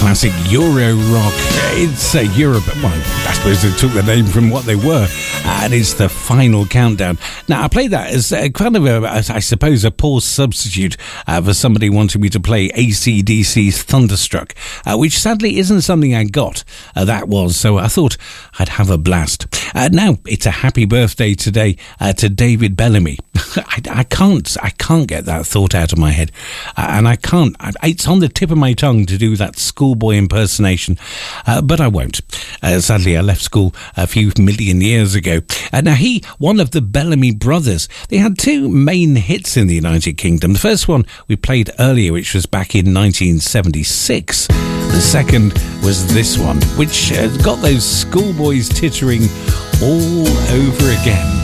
classic Euro rock. It's Europe. Well, I suppose they took the name from what they were, and it's the final countdown. Now, I played that as kind of I suppose, a poor substitute for somebody wanting me to play AC/DC's Thunderstruck, which sadly isn't something I got. That was, so I thought I'd have a blast. Now, it's a happy birthday today to David Bellamy. I can't get that thought out of my head, and I can't. It's on the tip of my tongue to do that schoolboy impersonation, but I won't. Sadly, I left school a few million years ago. Now, one of the Bellamy brothers, they had two main hits in the United Kingdom. The first one we played earlier, which was back in 1976. The second was this one, which got those schoolboys tittering all over again.